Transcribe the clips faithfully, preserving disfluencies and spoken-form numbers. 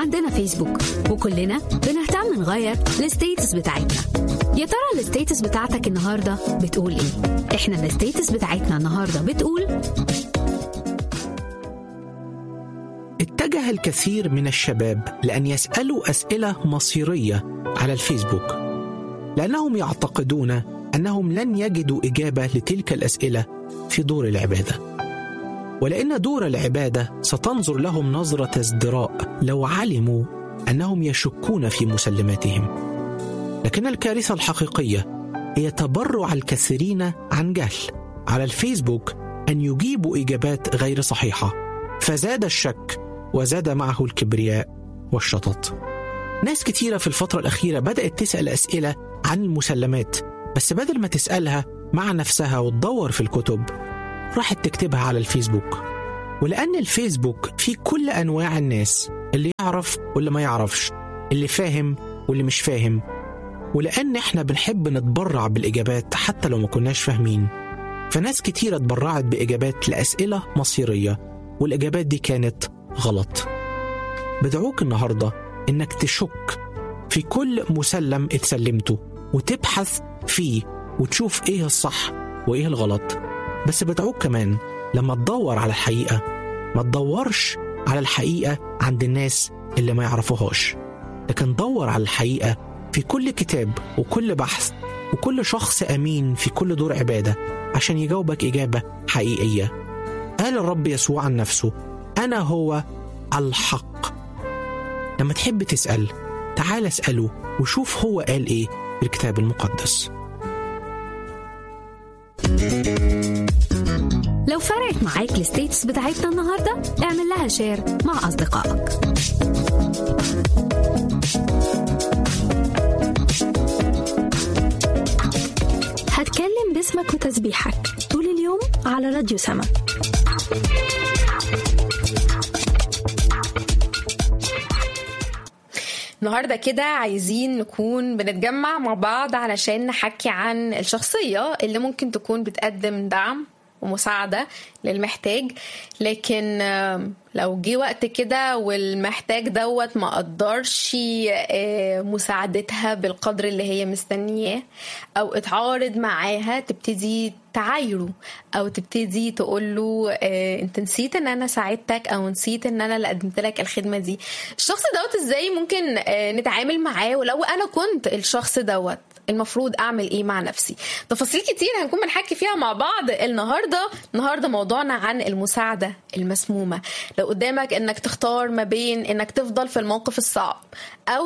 عندنا فيسبوك وكلنا بنهتم نغير الستيتس بتاعتنا. يا ترى الستيتس بتاعتك النهاردة بتقول ايه؟ احنا الستيتس بتاعتنا النهاردة بتقول: اتجه الكثير من الشباب لأن يسألوا أسئلة مصيرية على الفيسبوك، لأنهم يعتقدون أنهم لن يجدوا إجابة لتلك الأسئلة في دور العبادة، ولأن دور العبادة ستنظر لهم نظرة ازدراء لو علموا أنهم يشكون في مسلماتهم. لكن الكارثة الحقيقية هي تبرع الكثيرين عن جهل على الفيسبوك أن يجيبوا إجابات غير صحيحة، فزاد الشك وزاد معه الكبرياء والشطط. ناس كتيرة في الفترة الأخيرة بدأت تسأل أسئلة عن المسلمات، بس بدل ما تسألها مع نفسها وتدور في الكتب راحت تكتبها على الفيسبوك. ولأن الفيسبوك فيه كل أنواع الناس، اللي يعرف واللي ما يعرفش، اللي فاهم واللي مش فاهم، ولأن احنا بنحب نتبرع بالإجابات حتى لو ما كناش فاهمين، فناس كتيرة تبرعت بإجابات لأسئلة مصيرية والإجابات دي كانت غلط. بدعوك النهاردة إنك تشك في كل مسلم اتسلمته وتبحث فيه وتشوف إيه الصح وإيه الغلط. بس بدعوك كمان لما تدور على الحقيقة ما تدورش على الحقيقة عند الناس اللي ما يعرفوهاش، لكن دور على الحقيقة في كل كتاب وكل بحث وكل شخص أمين في كل دور عبادة عشان يجاوبك إجابة حقيقية. قال الرب يسوع عن نفسه: أنا هو الحق. لما تحب تسأل تعال اسأله وشوف هو قال إيه في الكتاب المقدس. لو فرقت معاك الستيتس بتاعتنا النهاردة اعمل لها شير مع أصدقائك. هتكلم باسمك وتسبيحك طول اليوم على راديو سما. النهاردة كده عايزين نكون بنتجمع مع بعض علشان نحكي عن الشخصية اللي ممكن تكون بتقدم دعم ومساعدة للمحتاج، لكن لو جه وقت كده والمحتاج دوت ما قدرش مساعدتها بالقدر اللي هي مستنياه أو اتعارض معاها، تبتدي تعايره أو تبتدي تقوله انت نسيت ان انا ساعدتك او نسيت ان انا اللي قدمت لك الخدمة دي. الشخص دوت ازاي ممكن نتعامل معاه؟ ولو انا كنت الشخص دوت المفروض اعمل ايه مع نفسي؟ تفاصيل كتير هنكون بنحكي فيها مع بعض النهارده. النهارده موضوعنا عن المساعده المسمومه. لو قدامك انك تختار ما بين انك تفضل في الموقف الصعب او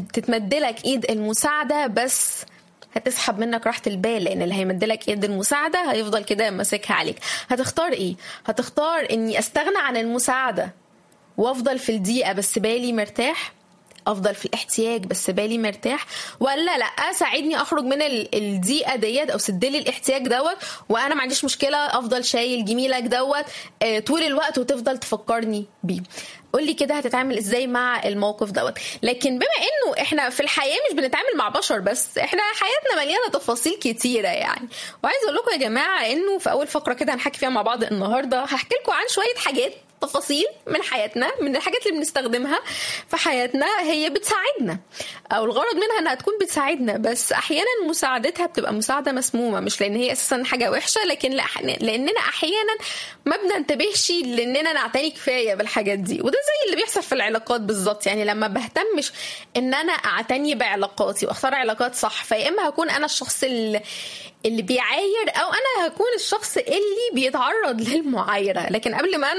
تتمدلك ايد المساعده بس هتسحب منك راحة البال، لان اللي هيمدلك ايد المساعده هيفضل كده ماسكها عليك، هتختار ايه؟ هتختار اني استغنى عن المساعده وافضل في الضيقه بس بالي مرتاح، افضل في الاحتياج بس بالي مرتاح، ولا لا ساعدني اخرج من الضيقه ديت او سدلي الاحتياج دوت وانا ما عنديش مشكله افضل شايل جميلك دوت طول الوقت وتفضل تفكرني بيه؟ قولي كده هتتعامل ازاي مع الموقف دوت. لكن بما انه احنا في الحياه مش بنتعامل مع بشر بس، احنا حياتنا مليانه تفاصيل كتيره يعني. وعايز اقول لكم يا جماعه انه في اول فقره كده هنحكي فيها مع بعض النهارده، هحكي لكم عن شويه حاجات تفاصيل من حياتنا، من الحاجات اللي بنستخدمها في حياتنا هي بتساعدنا او الغرض منها انها تكون بتساعدنا، بس احيانا مساعدتها بتبقى مساعده مسمومه، مش لان هي اساسا حاجه وحشه، لكن لاننا احيانا ما بننتبهش لاننا نعتني كفايه بالحاجات دي. وده زي اللي بيحصل في العلاقات بالظبط، يعني لما بهتمش ان انا اعتني بعلاقاتي واختار علاقات صح، فيا اما هكون انا الشخص اللي اللي بيعاير او انا هكون الشخص اللي بيتعرض للمعايره. لكن قبل ما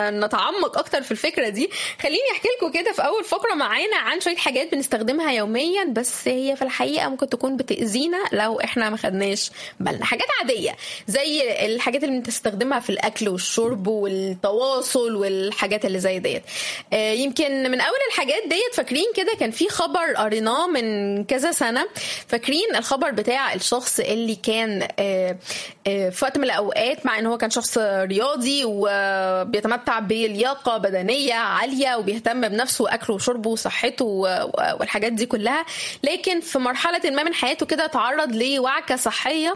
نتعمق اكتر في الفكره دي، خليني احكي لكم كده في اول فقره معانا عن شويه حاجات بنستخدمها يوميا بس هي في الحقيقه ممكن تكون بتاذينا لو احنا ما خدناش بالنا. حاجات عاديه زي الحاجات اللي بنستخدمها في الاكل والشرب والتواصل والحاجات اللي زي ديت. يمكن من اول الحاجات ديت فاكرين كده كان في خبر قريناه من كذا سنه، فاكرين الخبر بتاع الشخص اللي كان في وقت من الأوقات مع أنه هو كان شخص رياضي وبيتمتع بيتمتع بلياقة بدنية عالية وبيهتم بنفسه وأكله وشربه وصحته والحاجات دي كلها، لكن في مرحلة ما من حياته كده تعرض لوعكة صحية،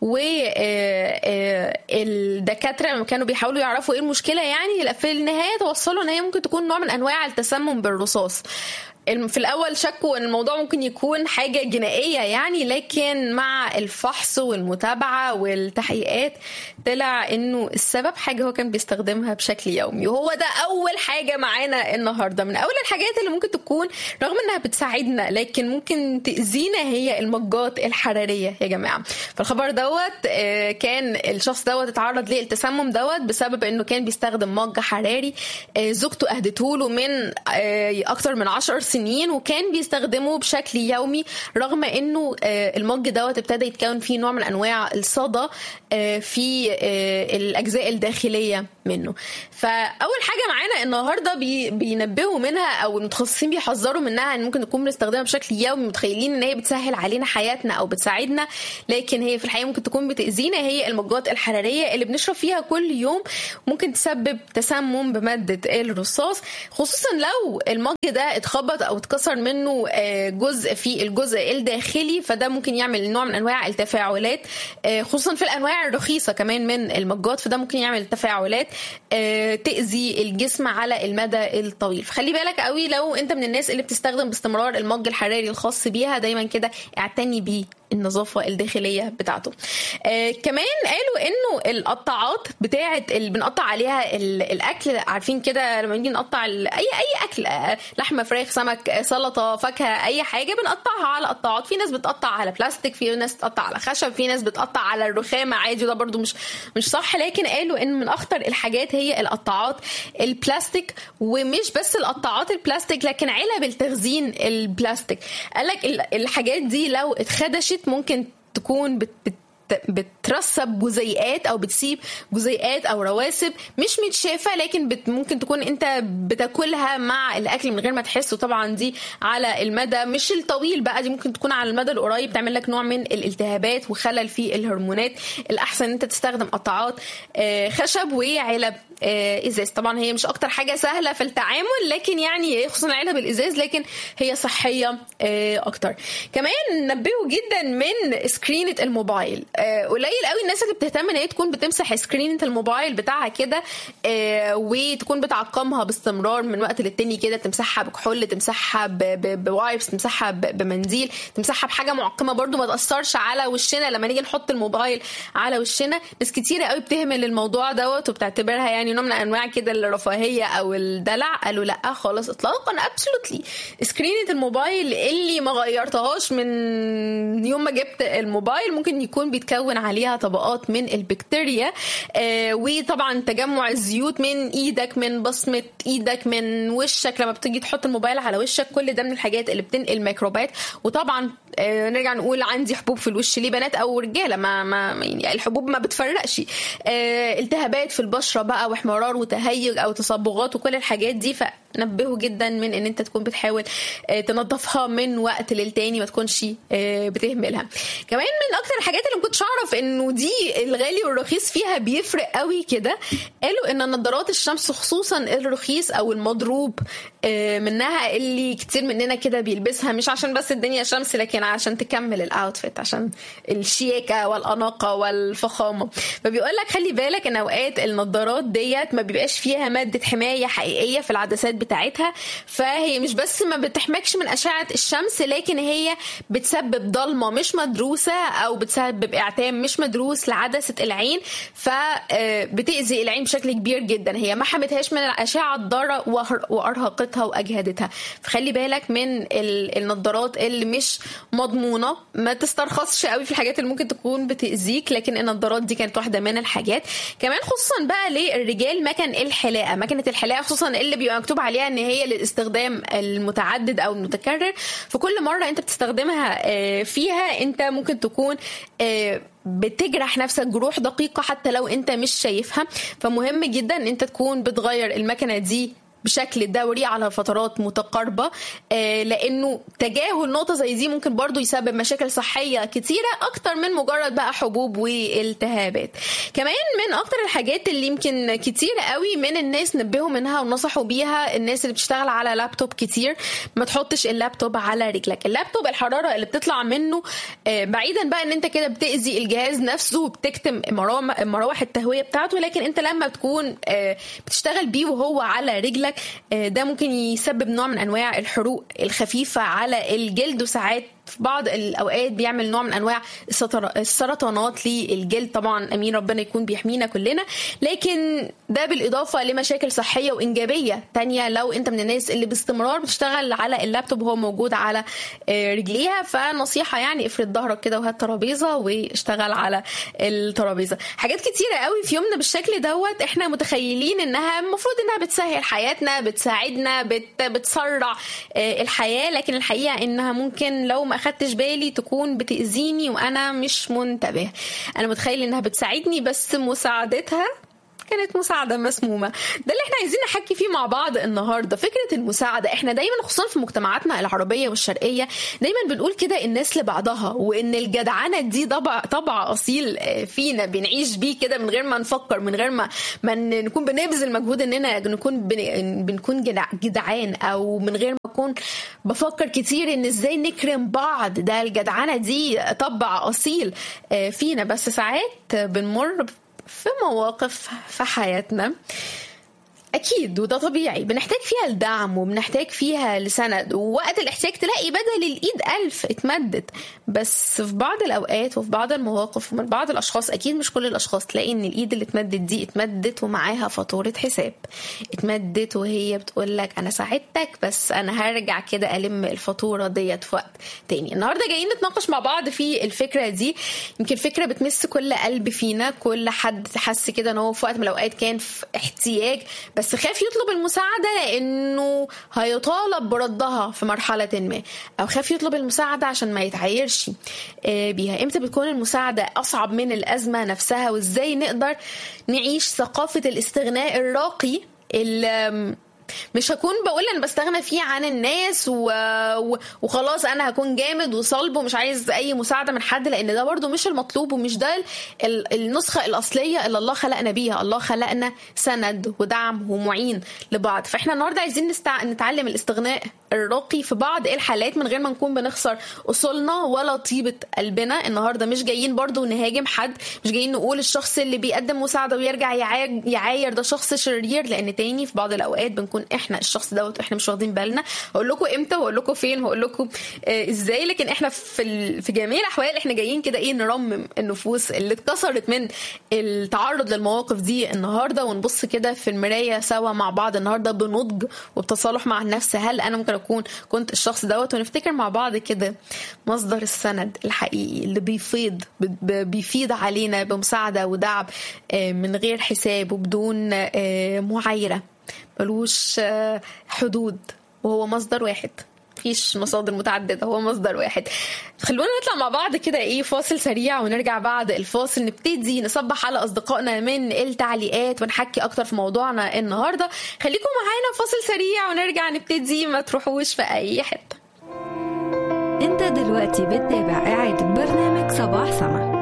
والدكاترة لما كانوا بيحاولوا يعرفوا ايه المشكلة يعني في النهاية توصلوا ان هي ممكن تكون نوع من انواع التسمم بالرصاص. في الأول شكوا أن الموضوع ممكن يكون حاجة جنائية يعني، لكن مع الفحص والمتابعة والتحقيقات طلع أنه السبب حاجة هو كان بيستخدمها بشكل يومي. وهو ده أول حاجة معانا النهاردة. من أول الحاجات اللي ممكن تكون رغم أنها بتساعدنا لكن ممكن تأذينا هي المجات الحرارية يا جماعة. فالخبر دوت كان الشخص دوت اتعرض للتسمم دوت بسبب أنه كان بيستخدم مج حراري زوجته أهدته له من أكتر من عشر سنين، وكان بيستخدمه بشكل يومي رغم انه المج دوت ابتدى يتكون فيه نوع من انواع الصدى في الاجزاء الداخليه منه. فاول حاجه معانا النهارده بينبهوا منها او المتخصصين بيحذروا منها ان ممكن نكون بنستخدمها بشكل يومي متخيلين ان هي بتسهل علينا حياتنا او بتساعدنا، لكن هي في الحقيقه ممكن تكون بتاذينا. هي المجات الحراريه اللي بنشرب فيها كل يوم ممكن تسبب تسمم بماده الرصاص، خصوصا لو المج ده اتخبط او اتكسر منه جزء في الجزء الداخلي، فده ممكن يعمل نوع من انواع التفاعلات، خصوصا في الانواع الرخيصه كمان من المجات، فده ممكن يعمل تفاعلات تأذي الجسم على المدى الطويل. فخلي بالك قوي لو انت من الناس اللي بتستخدم باستمرار المج الحراري الخاص بيها، دايما كده اعتني بيه النظافة الداخلية بتاعته. آه كمان قالوا انه القطاعات بتاعه اللي بنقطع عليها الاكل، عارفين كده لما نيجي نقطع اي اي اكل، آه لحمه، فراخ، سمك، سلطه، فاكهه، اي حاجه بنقطعها على قطاعات. في ناس بتقطع على بلاستيك، في ناس بتقطع على خشب، في ناس بتقطع على الرخامه عادي، وده برضو مش مش صح. لكن قالوا ان من اخطر الحاجات هي القطاعات البلاستيك، ومش بس القطاعات البلاستيك لكن علب التخزين البلاستيك. قالك الحاجات دي لو اتخدشت ممكن تكون بت بترسب جزيئات او بتسيب جزيئات او رواسب مش متشافه، لكن بت ممكن تكون انت بتاكلها مع الاكل من غير ما تحس. وطبعا دي على المدى مش الطويل بقى، دي ممكن تكون على المدى القريب تعمل لك نوع من الالتهابات وخلل في الهرمونات. الاحسن ان انت تستخدم قطعات خشب وعلب ازاز. طبعا هي مش اكتر حاجه سهله في التعامل، لكن يعني خصوصا علب الازاز، لكن هي صحيه اكتر. كمان نبهوا جدا من سكرينه الموبايل. قليل قوي الناس اللي بتهتم ان هي تكون بتمسح سكرينه الموبايل بتاعها كده وتكون بتعقمها باستمرار من وقت للتاني كده، تمسحها بكحول، تمسحها بوايبس، تمسحها بمنديل، تمسحها بحاجه معقمه برضو ما تاثرش على وشنا لما نيجي نحط الموبايل على وشنا. ناس كتيره قوي بتهمل الموضوع دوت وبتعتبرها يعني نوع من انواع كده الرفاهيه او الدلع. قالوا لا خالص اطلاقا، ابسولوتلي سكرينه الموبايل اللي ما غيرتهاش من يوم ما جبت الموبايل ممكن يكون بيتكون عليها طبقات من البكتيريا، آه وطبعا تجمع الزيوت من ايدك، من بصمه ايدك، من وشك لما بتيجي تحط الموبايل على وشك، كل ده من الحاجات اللي بتنقل ميكروبات. وطبعا آه نرجع نقول عندي حبوب في الوش، ليه بنات او رجاله ما, ما يعني الحبوب ما بتفرقش، آه التهابات في البشره بقى واحمرار وتهيج او تصبغات وكل الحاجات دي. فنبهوا جدا من ان انت تكون بتحاول آه تنظفها من وقت للتاني، ما تكونش آه بتهملها. كمان من اكتر الحاجات اللي ما كنتش اعرف انه دي الغالي والرخيص فيها بيفرق قوي كده، قالوا ان نظارات الشمس خصوصا الرخيص او المضروب آه منها اللي كتير مننا كده بيلبسها مش عشان بس الدنيا شمس، لكن عشان تكمل الاوتفيت، عشان الشياكه والاناقه والفخامه. فبيقول لك خلي بالك ان اوقات النظارات ديت ما بيبقاش فيها ماده حمايه حقيقيه في العدسات بتاعتها، فهي مش بس ما بتحميكش من اشعه الشمس، لكن هي بتسبب ضلمه مش مدروسه او بتسبب اعتام مش مدروس لعدسه العين، فبتاذي العين بشكل كبير جدا. هي ما حمتهاش من الاشعه الضاره وارهقتها واجهدتها. فخلي بالك من النظارات اللي مش مضمونه، ما تسترخصش قوي في الحاجات اللي ممكن تكون بتاذيك، لكن النظارات دي كانت واحده من الحاجات. كمان خصوصا بقى للرجال مكن الحلاقه، مكنه الحلاقه خصوصا اللي بيبقى مكتوب عليها ان هي للاستخدام المتعدد او المتكرر، فكل مره انت بتستخدمها فيها انت ممكن تكون بتجرح نفسك جروح دقيقة حتى لو انت مش شايفها. فمهم جدا ان انت تكون بتغير المكنة دي بشكل دوري على فترات متقاربة، لأنه تجاهل نقطة زي دي ممكن برضو يسبب مشاكل صحية كتيرة أكتر من مجرد بقى حبوب والتهابات. كمان من أكتر الحاجات اللي يمكن كتيرة قوي من الناس نبهوا منها ونصحوا بيها الناس اللي بتشتغل على لابتوب كتير، ما تحطش اللابتوب على رجلك. اللابتوب الحرارة اللي بتطلع منه بعيدا بقى ان انت كده بتأذي الجهاز نفسه وبتكتم مراوح التهوية بتاعته، لكن انت لما بتكون بتشتغل بيه وهو على رجلك ده ممكن يسبب نوع من انواع الحروق الخفيفة على الجلد، وساعات في بعض الأوقات بيعمل نوع من أنواع السرطانات للجلد. طبعا أمين ربنا يكون بيحمينا كلنا، لكن ده بالإضافة لمشاكل صحية وإنجابية تانية لو أنت من الناس اللي باستمرار بتشتغل على اللابتوب وهو موجود على رجليها. فنصيحة يعني افرد ظهرك كده وهات ترابيزة واشتغل على الترابيزة. حاجات كتيرة قوي في يومنا بالشكل دوت احنا متخيلين انها المفروض انها بتسهل حياتنا، بتساعدنا، بت بتسرع الحياة، لكن الحقيقة انها ممكن لو ما أخدتش بالي تكون بتأذيني وأنا مش منتبه. أنا متخيل إنها بتساعدني بس مساعدتها كانت مساعدة مسمومة. ده اللي احنا عايزين نحكي فيه مع بعض النهاردة، فكرة المساعدة. احنا دايما خصوصا في مجتمعاتنا العربية والشرقية دايما بنقول كده الناس لبعضها، وان الجدعنة دي طبع طبع أصيل فينا بنعيش بيه كده من غير ما نفكر، من غير ما ما نكون بنبذل مجهود اننا نكون بن... بنكون جدعان، او من غير ما اكون بفكر كتير ان ازاي نكرم بعض. ده الجدعنة دي طبع أصيل فينا، بس ساعات بنمر في مواقف في حياتنا أكيد وده طبيعي بنحتاج فيها الدعم وبنحتاج فيها لسند، ووقت الاحتياج تلاقي بدل الإيد ألف اتمدت. بس في بعض الأوقات وفي بعض المواقف ومن بعض الأشخاص، أكيد مش كل الأشخاص، تلاقي إن الإيد اللي اتمدت دي اتمدت ومعاها فاتورة حساب، اتمدت وهي بتقولك أنا ساعدتك بس أنا هرجع كده ألم الفاتورة ديت في وقت تاني. النهاردة جايين نتناقش مع بعض في الفكرة دي، يمكن فكرة بتمس كل قلب فينا، كل حد حس كده إن هو في وقت من الأوقات كان في احتياج بس خاف يطلب المساعدة لأنه هيطالب بردها في مرحلة ما، أو خاف يطلب المساعدة عشان ما يتعايرش بيها. إمتى بتكون المساعدة أصعب من الأزمة نفسها، وإزاي نقدر نعيش ثقافة الاستغناء الراقي اللي مش هكون بقول أنا بستغنى فيه عن الناس و... وخلاص أنا هكون جامد وصلب ومش عايز أي مساعدة من حد، لأن ده برضو مش المطلوب ومش ده النسخة الأصلية اللي الله خلقنا بيها. الله خلقنا سند ودعم ومعين لبعض. فإحنا النهاردة عايزين نستع... نتعلم الاستغناء الراقي في بعض الحالات من غير ما نكون بنخسر أصولنا ولا طيبة قلبنا. النهاردة مش جايين برضو نهاجم حد، مش جايين نقول الشخص اللي بيقدم مساعدة ويرجع يعاير, يعاير ده شخص شرير، لأن تاني في بعض الأوقات بنكون احنا الشخص دوت واحنا مش واخدين بالنا. هقول لكم امتى وهقول لكم فين وهقول لكم آه ازاي، لكن احنا في ال... في جميع الاحوال احنا جايين كده ايه نرمم النفوس اللي اتكسرت من التعرض للمواقف دي النهارده، ونبص كده في المرايه سوا مع بعض النهارده بنضج وبتصالح مع النفس. هل انا ممكن اكون كنت الشخص دوت؟ ونفتكر مع بعض كده مصدر السند الحقيقي اللي بيفيض بيفيض علينا بمساعده ودعم آه من غير حساب وبدون آه معايره، ملوش حدود، وهو مصدر واحد، مفيش مصادر متعددة، هو مصدر واحد. خلونا نطلع مع بعض كده ايه فاصل سريع، ونرجع بعد الفاصل نبتدي نصبح على أصدقائنا من التعليقات ونحكي أكتر في موضوعنا النهاردة. خليكم معانا فاصل سريع ونرجع نبتدي، ما تروحوش في أي حتة. انت دلوقتي بتتابع إعادة برنامج صباح سما.